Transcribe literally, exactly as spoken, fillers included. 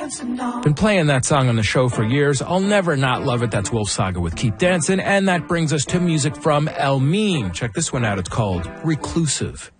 Been playing that song on the show for years. I'll never not love it. That's Wolf Saga with Keep Dancing. And that brings us to music from El Meme. Check this one out. It's called Reclusive.